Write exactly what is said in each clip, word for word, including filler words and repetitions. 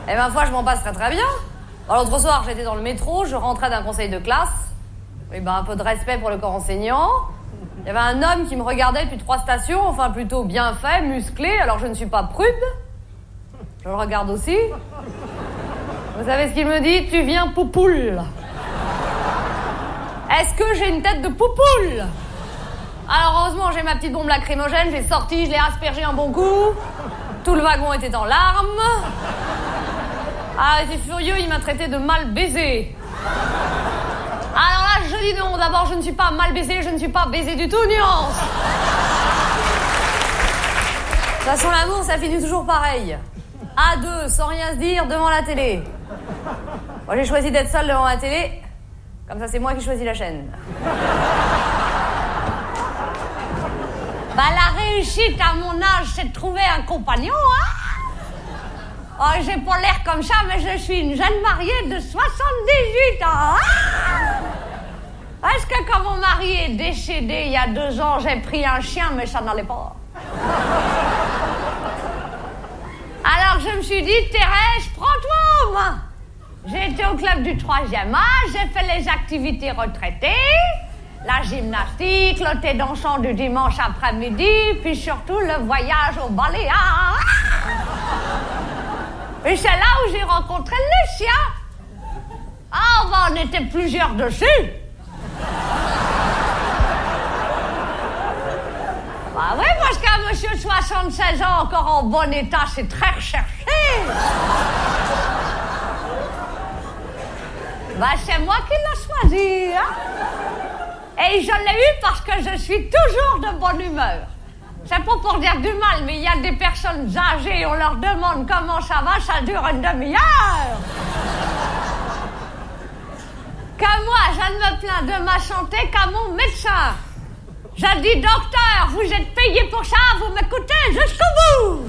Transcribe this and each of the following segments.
Et ma foi, je m'en passe très très bien. Alors, l'autre soir, j'étais dans le métro, je rentrais d'un conseil de classe. Oui, ben, un peu de respect pour le corps enseignant. Il y avait un homme qui me regardait depuis trois stations, enfin plutôt bien fait, musclé, alors je ne suis pas prude. Je le regarde aussi. Vous savez ce qu'il me dit? Tu viens poupoule. Est-ce que j'ai une tête de poupoule? Alors heureusement, j'ai ma petite bombe lacrymogène, j'ai sorti, je l'ai aspergé un bon coup. Tout le wagon était en larmes. Ah, il était furieux, il m'a traité de mal baisé. Alors là, je dis non. D'abord, je ne suis pas mal baisé, je ne suis pas baisé du tout, nuance. De toute façon, l'amour, ça finit toujours pareil. À deux, sans rien se dire, devant la télé. Moi, j'ai choisi d'être seule devant la télé. Comme ça, c'est moi qui choisis la chaîne. Bah, la réussite à mon âge, c'est de trouver un compagnon, hein. Oh, j'ai pas l'air comme ça, mais je suis une jeune mariée de soixante-dix-huit ans, hein. Est-ce que quand mon mari est décédé il y a deux ans, j'ai pris un chien, mais ça n'allait pas. Alors je me suis dit, Thérèse, prends-toi en main. J'ai été au club du troisième âge, j'ai fait les activités retraitées, la gymnastique, le thé dansant du dimanche après-midi, puis surtout le voyage au Baléares. Et c'est là où j'ai rencontré Lucia. Ah, ben on était plusieurs dessus. Bah oui, parce qu'un monsieur de soixante-seize ans encore en bon état, c'est très recherché. Bah c'est moi qui l'ai choisi, hein. Et je l'ai eu parce que je suis toujours de bonne humeur. C'est pas pour dire du mal, mais il y a des personnes âgées, on leur demande comment ça va, ça dure une demi-heure. Que moi, je ne me plains de ma santé qu'à mon médecin. Je dis, docteur, vous êtes payé pour ça, vous m'écoutez jusqu'au bout.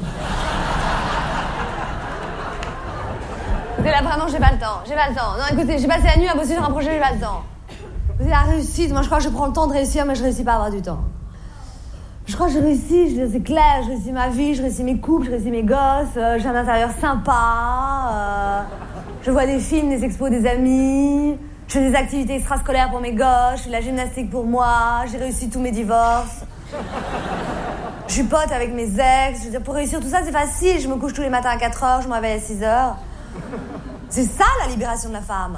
Écoutez, là, vraiment, j'ai pas le temps, j'ai pas le temps. Non, écoutez, j'ai passé la nuit à bosser sur un projet, j'ai pas le temps. Vous la réussite, moi, je crois que je prends le temps de réussir, mais je réussis pas à avoir du temps. Je crois que je réussis, je, c'est clair, je réussis ma vie, je réussis mes couples, je réussis mes gosses, euh, j'ai un intérieur sympa, euh, je vois des films, des expos, des amis, je fais des activités extrascolaires pour mes gosses, je fais de la gymnastique pour moi, j'ai réussi tous mes divorces. Je suis pote avec mes ex, je veux dire, pour réussir tout ça, c'est facile, je me couche tous les matins à quatre heures, je me réveille à six heures. C'est ça, la libération de la femme.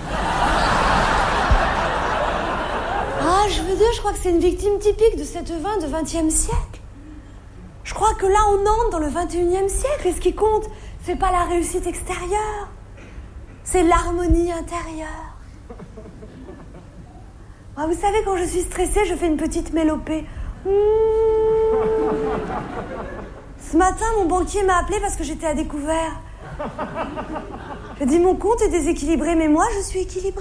Ah, je veux dire, je crois que c'est une victime typique de cette vin de vingtième siècle. Je crois que là, on entre dans le vingt et unième siècle, et ce qui compte, c'est pas la réussite extérieure, c'est l'harmonie intérieure. Ah, vous savez, quand je suis stressée, je fais une petite mélopée. Mmh. Ce matin, mon banquier m'a appelée parce que j'étais à découvert. Je dis, mon compte est déséquilibré, mais moi, je suis équilibrée.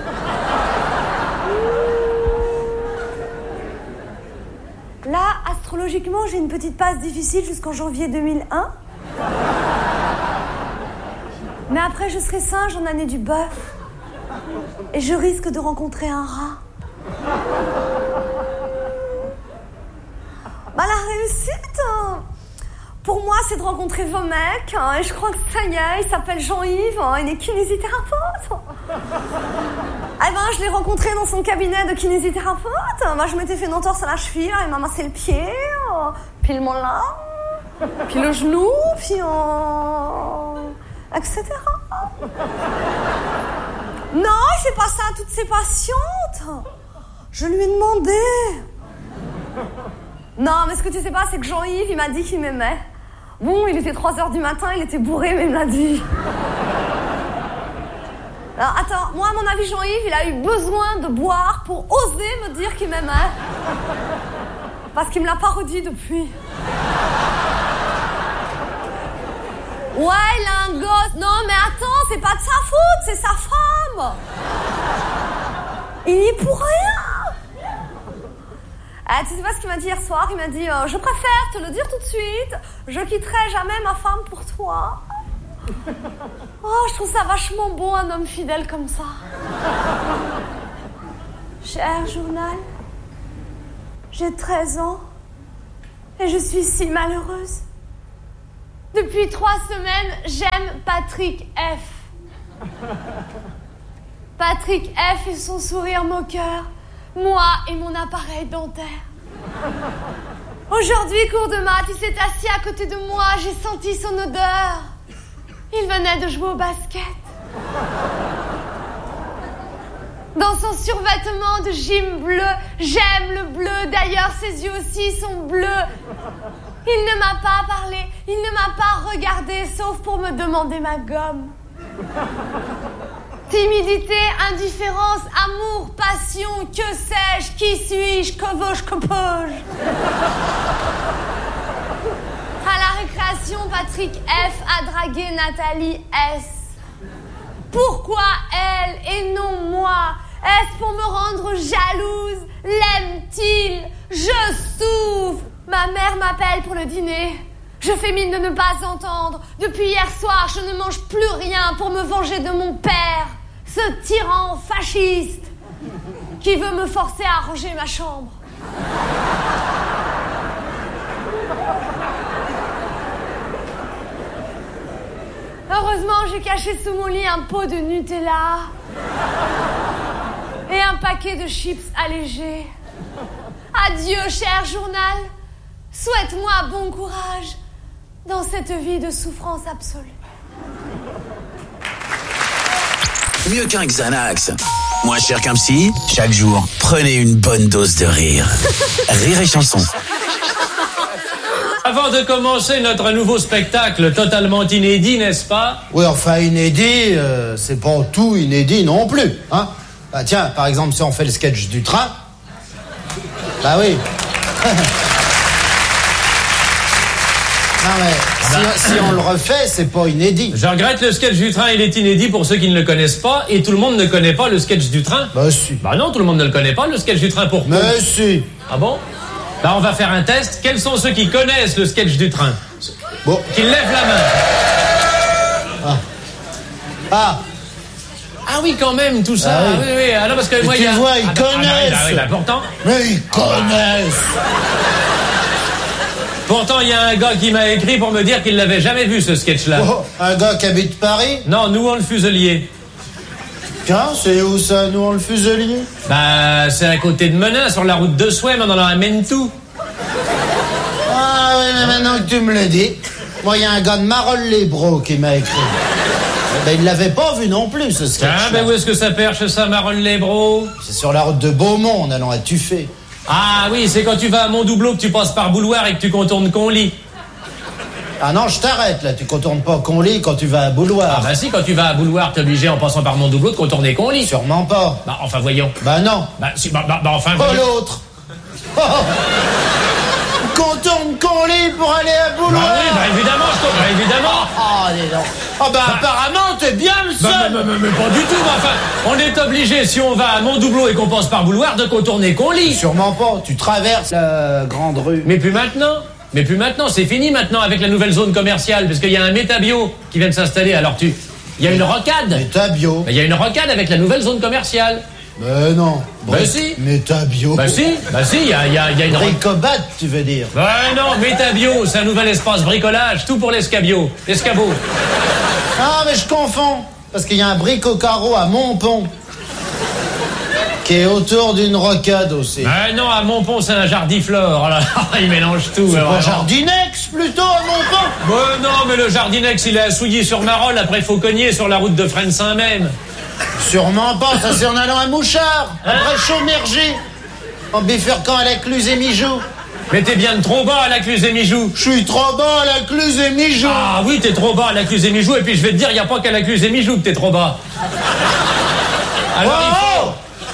Là, astrologiquement, j'ai une petite passe difficile jusqu'en janvier deux mille un. Mais après, je serai singe en année du bœuf. Et je risque de rencontrer un rat. Bah, la réussite, hein, pour moi, c'est de rencontrer vos mecs. Hein, et je crois que ça y est, il s'appelle Jean-Yves, hein, il est kinésithérapeute. Eh ben, je l'ai rencontré dans son cabinet de kinésithérapeute. Moi, je m'étais fait une entorse à la cheville, il m'a massé le pied, euh, puis le mollet, puis le genou, puis euh, et cetera. Non, il fait pas ça à toutes ses patientes. Je lui ai demandé. Non, mais ce que tu sais pas, c'est que Jean-Yves, il m'a dit qu'il m'aimait. Bon, il était trois heures du matin, il était bourré, mais il me l'a dit. Alors, attends, moi, à mon avis, Jean-Yves, il a eu besoin de boire pour oser me dire qu'il m'aimait. Parce qu'il me l'a pas redit depuis. Ouais, il a un gosse. Non, mais attends, c'est pas de sa faute, c'est sa femme. Il y est pour rien. Ah, tu sais pas ce qu'il m'a dit hier soir? Il m'a dit, euh, je préfère te le dire tout de suite, je quitterai jamais ma femme pour toi. Oh, je trouve ça vachement beau, un homme fidèle comme ça. Cher journal, j'ai treize ans et je suis si malheureuse. Depuis trois semaines, j'aime Patrick F. Patrick F et son sourire moqueur, moi et mon appareil dentaire. Aujourd'hui, cours de maths, il s'est assis à côté de moi, j'ai senti son odeur. Il venait de jouer au basket. Dans son survêtement de gym bleu, j'aime le bleu, d'ailleurs ses yeux aussi sont bleus. Il ne m'a pas parlé, il ne m'a pas regardé, sauf pour me demander ma gomme. Timidité, indifférence, amour, passion, que sais-je, qui suis-je, que veux-je, que peux-je? À la récréation, Patrick F a dragué Nathalie S. Pourquoi elle et non moi? Est-ce pour me rendre jalouse? L'aime-t-il? Je souffre. Ma mère m'appelle pour le dîner. Je fais mine de ne pas entendre. Depuis hier soir, je ne mange plus rien pour me venger de mon père, ce tyran fasciste qui veut me forcer à ranger ma chambre. Heureusement, j'ai caché sous mon lit un pot de Nutella et un paquet de chips allégés. Adieu, cher journal. Souhaite-moi bon courage dans cette vie de souffrance absolue. Mieux qu'un Xanax, moins cher qu'un psy, chaque jour, prenez une bonne dose de rire. Rire et chanson. Avant de commencer notre nouveau spectacle totalement inédit, n'est-ce pas? Oui, enfin inédit, euh, c'est pas tout inédit non plus, hein. Bah tiens, par exemple, si on fait le sketch du train, bah oui. Non mais, si, si on le refait, c'est pas inédit. Je regrette, le sketch du train, il est inédit pour ceux qui ne le connaissent pas, et tout le monde ne connaît pas le sketch du train. Bah si. Bah non, tout le monde ne le connaît pas, le sketch du train, pourquoi? Mais si. Ah bon? Bah on va faire un test. Quels sont ceux qui connaissent le sketch du train? Bon. Qui lèvent la main. Ah. Ah. Ah oui, quand même, tout ça. Ah oui. oui, oui. Ah non, parce que Mais moi, tu il y a... vois, ils ah, bah, connaissent. Ah, bah, oui, bah, pourtant... Mais ils connaissent. Pourtant, il y a un gars qui m'a écrit pour me dire qu'il l'avait jamais vu, ce sketch-là. Oh, un gars qui habite Paris? Non, nous, on le fuselier. Tiens, c'est où ça, nous, on le fuselier? Bah, c'est à côté de Menin, sur la route de Souham, on en amène tout. Ah oui, mais maintenant que tu me le dis, moi, il y a un gars de Marolles-les-Bros qui m'a écrit. Ben, il l'avait pas vu non plus, ce sketch. Ah, ben où est-ce que ça perche, ça, Marolles-les-Bros? C'est sur la route de Beaumont, en allant à Tuffet. Ah oui, c'est quand tu vas à Montdoubleau que tu passes par Bouloir et que tu contournes Conly. Ah non, je t'arrête, là, tu contournes pas Conly quand tu vas à Bouloir. Ah bah si, quand tu vas à Bouloir, t'es obligé, en passant par Montdoubleau, de contourner Conly. Sûrement pas. Bah, enfin, voyons. Bah non. Bah, si, bah, bah, bah enfin, Pas voyons. l'autre. Oh. Contourne Conly pour aller à Bouloir. Bah oui, bah évidemment, je comprends, bah, évidemment. Ah, dis donc. Ah bah, Bah, apparemment, t'es bien le seul. Bah, mais, mais, mais pas du tout, mais enfin, on est obligé, si on va à Montdoubleau et qu'on passe par Bouloir, de contourner Conly. Sûrement pas, tu traverses la grande rue. Mais plus maintenant. Mais plus maintenant, c'est fini maintenant avec la nouvelle zone commerciale, parce qu'il y a un Métabio qui vient de s'installer, alors tu... Il y a une rocade. Métabio. Il y a une rocade avec la nouvelle zone commerciale. Mais non. Bah Bri- si. Métabio. Bah si, bah si, il y a, y a, y a une rocade. Bricobat, tu veux dire. Bah non, Métabio, c'est un nouvel espace bricolage, tout pour l'escabio, l'escabeau. Ah, mais je confonds. Parce qu'il y a un brico carreau à Montpont. Qui est autour d'une rocade aussi. Ah non, à Montpont, c'est un jardiflore. Alors, il mélange tout. C'est alors, pas alors. Jardinex, plutôt, à Montpont. Bah non, mais le Jardinex, il est à Souilly-sur-Marolles, après il faut cogner sur la route de Fresnes-Saint-Même. Sûrement pas, ça c'est en allant à Mouchard. Après Chaumergy. En bifurquant à la Cluse et Mijoux. Mais t'es bien trop bas à la Cluse et Mijoux. Je suis trop bas à la Cluse et Mijoux. Ah oui, t'es trop bas à la Cluse et Mijoux, et puis je vais te dire, il n'y a pas qu'à la Cluse et Mijoux que t'es trop bas. Alors il faut... Oh.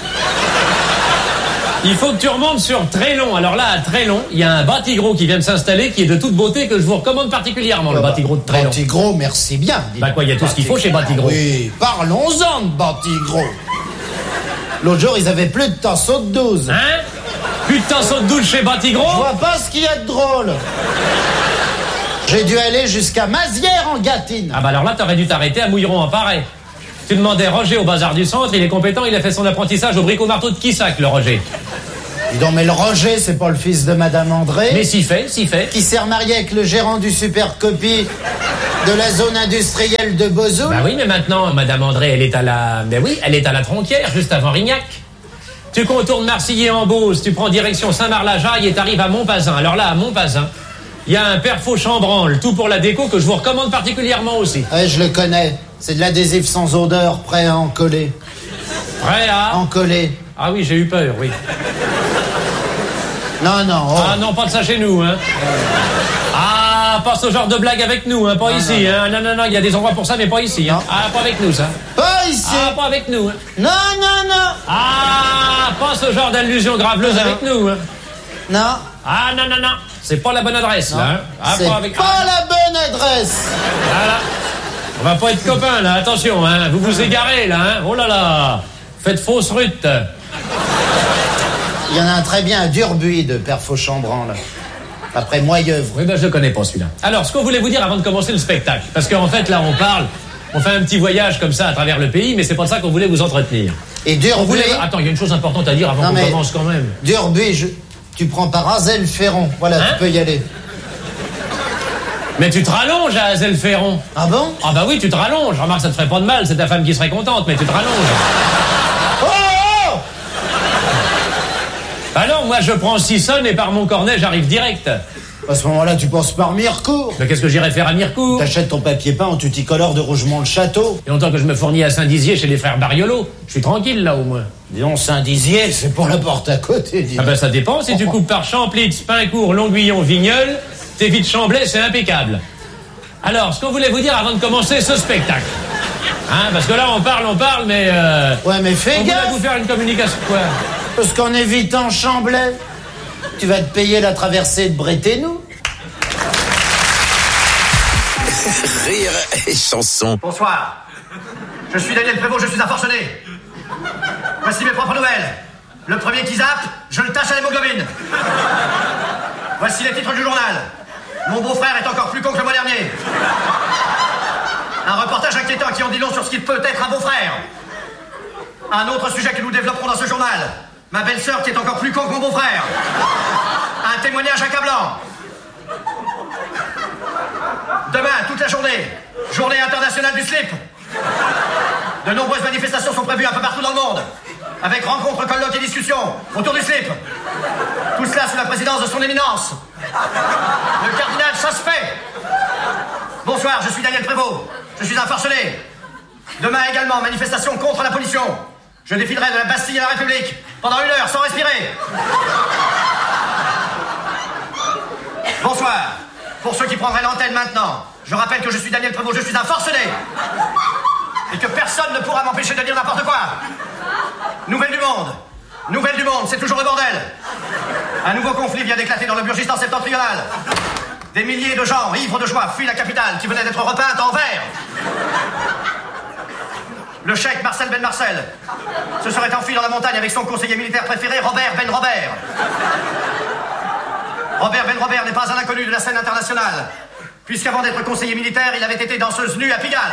Il faut que tu remontes sur Trélon. Alors là, à Trélon, il y a un Batigros qui vient de s'installer, qui est de toute beauté, que je vous recommande particulièrement, le Batigros de Trélon. Batigros, merci bien. dis Bah donc. quoi, il y a tout ce qu'il faut chez Batigros. Oui, parlons-en de Batigros. L'autre jour, ils avaient plus de tasseaux de douze. Hein? Plus de tasseaux de douze chez Je Batigros? vois pas ce qu'il y a de drôle. J'ai dû aller jusqu'à Mazières en Gâtine. Ah bah alors là, t'aurais dû t'arrêter à Mouilleron en Paris. Tu demandais Roger au bazar du centre, il est compétent, il a fait son apprentissage au bricot-marteau de Quissac, le Roger. Dis donc, mais le Roger, c'est pas le fils de Madame André. Mais si fait, si fait. Qui s'est remarié avec le gérant du Super Copy de la zone industrielle de Bozoul. Bah oui, mais maintenant, Madame André, elle est à la... Mais oui, elle est à la Tronquière, juste avant Rignac. Tu contournes Marcilly en Beauce, tu prends direction Saint-Marc-la-Jaille et t'arrives à Montpazin. Alors là, à Montpazin, il y a un père Faux-Chambranle, tout pour la déco, que je vous recommande particulièrement aussi. Ouais, je le connais. C'est de l'adhésif sans odeur, prêt à en coller. Prêt à... En coller. Ah oui, j'ai eu peur, oui. Non, non. Oh. Ah non, pas de ça chez nous, hein. Ah, pas ce genre de blague avec nous, hein, pas non, ici, non, hein. Non, non, non, il y a des endroits pour ça, mais pas ici, hein. Ah, pas avec nous, ça. Pas ici. Ah, pas avec nous, hein. Non, non, non. Ah, pas ce genre d'allusion graveleuse Non. avec nous, hein. Non. Ah, non, non, non. C'est pas la bonne adresse, Non. là, hein. Ah, C'est pas avec... pas ah. la bonne adresse. Voilà. On va pas être copains, là, attention, hein. Vous vous égarez, là, hein. Oh là là. Faites fausse rute. Il y en a un très bien à Durbuy de Père Fauchambranle. Après Moyeuvre. Oui, ben je le connais pas celui-là. Alors, ce qu'on voulait vous dire avant de commencer le spectacle, parce qu'en fait, là, on parle, on fait un petit voyage comme ça à travers le pays, mais c'est pas de ça qu'on voulait vous entretenir. Et On Durbuy. voulait... Attends, il y a une chose importante à dire avant Non, qu'on mais- commence quand même. Durbuy, je... tu prends par Azel-Ferron. Voilà, Hein tu peux y aller. Mais tu te rallonges à Azel-Ferron. Ah bon? Ah bah oui, tu te rallonges. Remarque, ça te ferait pas de mal, c'est ta femme qui serait contente, mais tu te rallonges. Oh, oh. Bah non, moi je prends Sissonne et par Montcornet, j'arrive direct. À ce moment-là, tu passes par Mirecourt. Mais qu'est-ce que j'irais faire à Mirecourt? T'achètes ton papier peint en tuticolore de Rougemont-le-Château. Et longtemps que je me fournis à Saint-Dizier chez les frères Bariolo. Je suis tranquille là au moins. Dis donc, Saint-Dizier, c'est pour la porte à côté, dis Ah donc. ben ça dépend, si tu coupes par Champlitz, Pincourt, Longuillon, Vigneul, t'évites Chamblay, c'est impeccable. Alors, ce qu'on voulait vous dire avant de commencer ce spectacle. Hein, parce que là on parle, on parle, mais euh, Ouais, mais fais on voulait gaffe, vous faire une communication. Quoi? parce qu'en évitant Chamblay, tu vas te payer la traversée de Bréténou. Rire et chanson. Bonsoir. Je suis Daniel Prévost, je suis un forcené. Voici mes propres nouvelles. Le premier qui zappe, je le tâche à l'hémoglobine. Voici les titres du journal. Mon beau-frère est encore plus con que le mois dernier. Un reportage inquiétant qui en dit long sur ce qu'il peut être un beau-frère. Un autre sujet que nous développerons dans ce journal. Ma belle-sœur qui est encore plus con que mon beau-frère. Un témoignage accablant. Demain, toute la journée, journée internationale du slip. De nombreuses manifestations sont prévues un peu partout dans le monde, avec rencontres, colloques et discussions autour du slip. Tout cela sous la présidence de son éminence, le cardinal Saspey. Bonsoir, je suis Daniel Prévost. Je suis un forcené. Demain également, manifestation contre la pollution. Je défilerai de la Bastille à la République pendant une heure sans respirer. Bonsoir. Pour ceux qui prendraient l'antenne maintenant, je rappelle que je suis Daniel Prévost, je suis un forcené. Et que personne ne pourra m'empêcher de dire n'importe quoi. Nouvelle du monde. Nouvelle du monde, c'est toujours le bordel. Un nouveau conflit vient d'éclater dans le Burgistan septentrional. Des milliers de gens, ivres de joie, fuient la capitale qui venait d'être repeinte en vert. Le cheikh Marcel Ben Marcel se serait enfui dans la montagne avec son conseiller militaire préféré, Robert Ben Robert. Robert Ben Robert n'est pas un inconnu de la scène internationale, puisqu'avant d'être conseiller militaire, il avait été danseuse nue à Pigalle.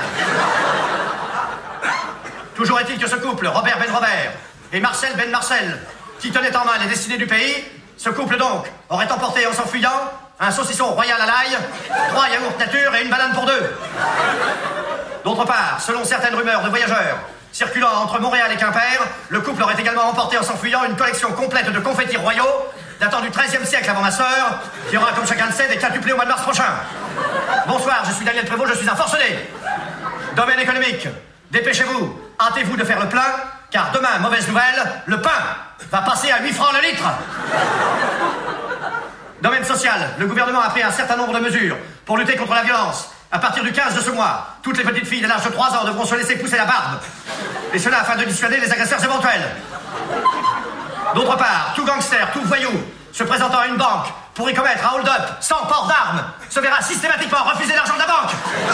Toujours est-il que ce couple, Robert Ben Robert et Marcel Ben Marcel, qui tenait en main les destinées du pays, ce couple donc aurait emporté en s'enfuyant un saucisson royal à l'ail, trois yaourts nature et une banane pour deux. D'autre part, selon certaines rumeurs de voyageurs circulant entre Montréal et Quimper, le couple aurait également emporté en s'enfuyant une collection complète de confettis royaux datant du treizième siècle avant ma sœur, qui aura, comme chacun le sait, des quintuplés au mois de mars prochain. Bonsoir, je suis Daniel Prévost, je suis un forcené. Domaine économique, dépêchez-vous, hâtez-vous de faire le plein, car demain, mauvaise nouvelle, le pain va passer à huit francs le litre. Domaine social, le gouvernement a pris un certain nombre de mesures pour lutter contre la violence. À partir du quinze de ce mois, toutes les petites filles de l'âge de trois ans devront se laisser pousser la barbe. Et cela afin de dissuader les agresseurs éventuels. D'autre part, tout gangster, tout voyou se présentant à une banque pour y commettre un hold-up sans port d'armes se verra systématiquement refuser l'argent de la banque.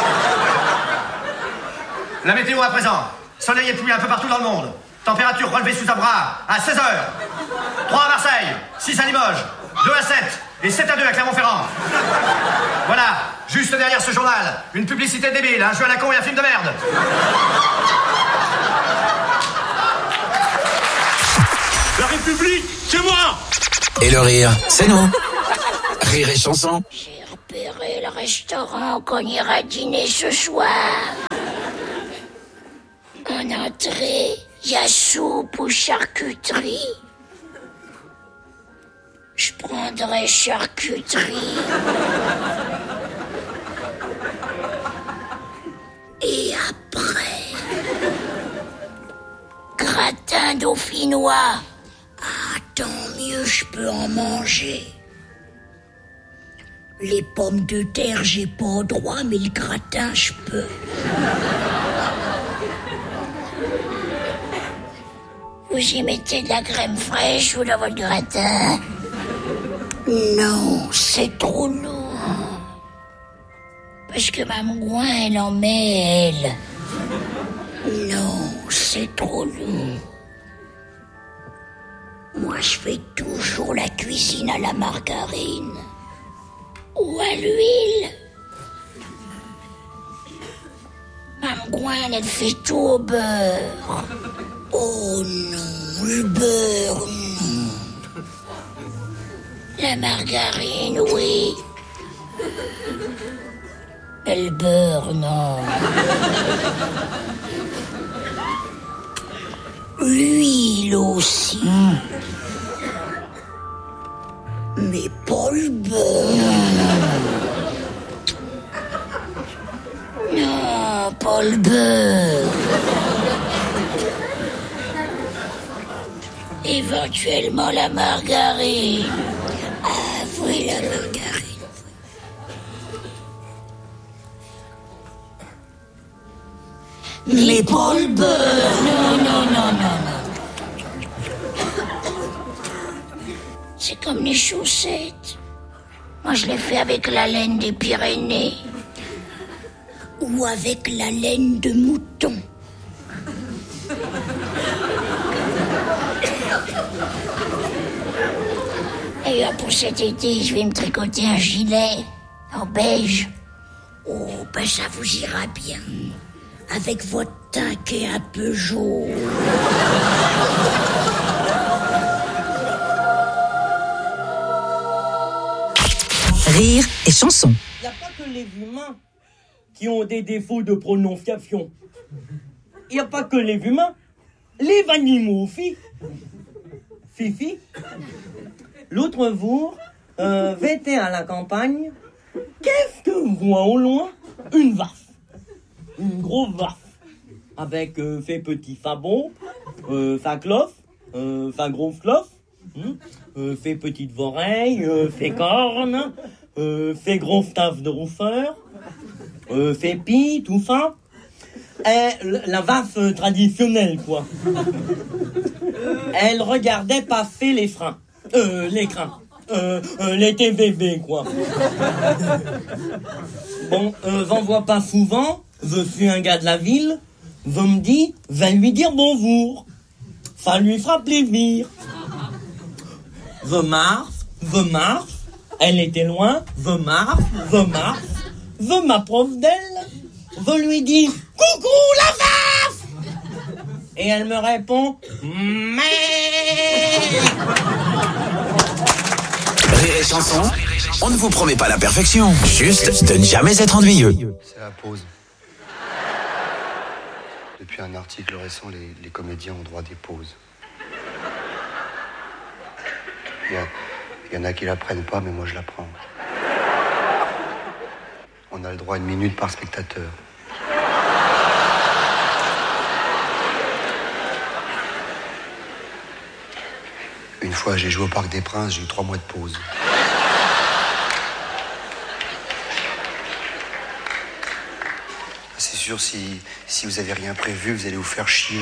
La météo à présent. Soleil et pluie un peu partout dans le monde. Température relevée sous un bras à seize heures. trois à Marseille, six à Limoges, deux à sept et sept à deux à Clermont-Ferrand. Voilà, juste derrière ce journal, une publicité débile, un jeu à la con et un film de merde. La République, C'est moi. Et le rire, c'est nous. Rire et chanson. J'ai repéré le restaurant qu'on ira dîner ce soir. En entrée, il y a soupe ou charcuterie. Je prendrai charcuterie. Et après, gratin dauphinois. Ah, tant mieux, je peux en manger. Les pommes de terre, j'ai pas droit, mais le gratin, je peux. Vous y mettez de la crème fraîche ou dans votre gratin? Non, c'est trop lourd. Parce que Mme Gouin, elle en met, elle. Non, c'est trop lourd. Moi, je fais toujours la cuisine à la margarine. Ou à l'huile. Mme Gouin, elle fait tout au beurre. Oh non, le beurre, non. La margarine, oui. Mais le beurre, non. L'huile aussi. Mmh. Mais pas le beurre. Non, pas le beurre. Éventuellement la margarine. Ah oui, la margarine. Mais, Mais pas le beurre. Non, non, non, non, non. C'est comme les chaussettes. Moi, je les fais avec la laine des Pyrénées. Ou avec la laine de mouton. Et pour cet été, je vais me tricoter un gilet en beige. Oh, ben ça vous ira bien. Avec votre teint qui est un peu jaune. Rire et chanson. Il n'y a pas que les humains qui ont des défauts de prononciation. Il n'y a pas que les humains. Les animaux aussi. Fifi. L'autre jour, euh, j'étais à la campagne. Qu'est-ce que je vois au loin? Une vache. Une grosse vache. Avec euh, ses petits sabots, euh, sa cloche, euh, sa grosse cloche, hein, euh, ses petites oreilles, euh, ses cornes, euh, ses grosses taches de rousseur, euh, ses pieds, tout ça. Et la vache euh, traditionnelle, quoi. Elle regardait passer les freins. Euh, l'écran. Euh, euh, les T V V, quoi. Bon, euh, j'en vois pas souvent. Je suis un gars de la ville. Je me dis, va lui dire bonjour. Ça lui fera plaisir. Je marche, je marche. Elle était loin. Je marche, je marche. Je m'approche d'elle. Je lui dis, coucou la vache. Et elle me répond, mais... Rire et chanson, on ne vous promet pas la perfection, juste de ne jamais être ennuyeux. C'est la pause. Depuis un article récent, les, les comédiens ont droit des pauses. Il y, a, il y en a qui la prennent pas, mais moi je la prends. On a le droit à une minute par spectateur. Une fois, j'ai joué au Parc des Princes, j'ai eu trois mois de pause. C'est sûr, si, si vous avez rien prévu, vous allez vous faire chier.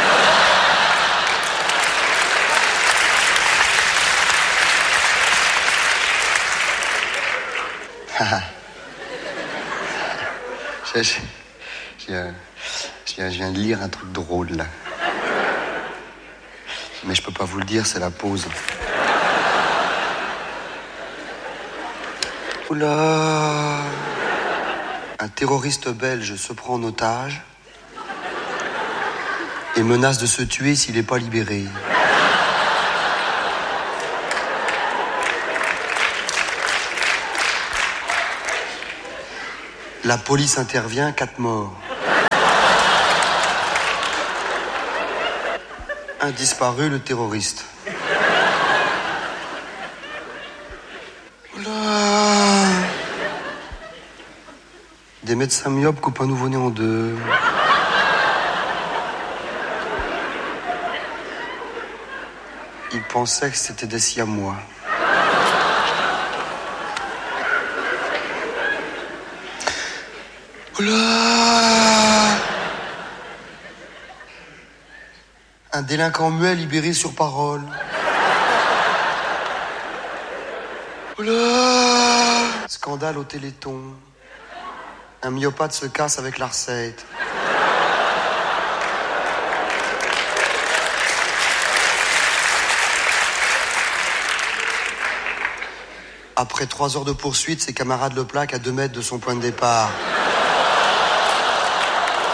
je, je, je, viens, je, viens, je viens de lire un truc drôle, là. Mais je peux pas vous le dire, c'est la pause. Oula! Un terroriste belge se prend en otage et menace de se tuer s'il n'est pas libéré. La police intervient, quatre morts. Un disparu, le terroriste. Oula. Des médecins myopes coupent un nouveau-né en deux. Ils pensaient que c'était des siamois. Oula. Un délinquant muet libéré sur parole. Oula. Scandale au Téléthon. Un myopathe se casse avec la recette. Après trois heures de poursuite, ses camarades le plaquent à deux mètres de son point de départ.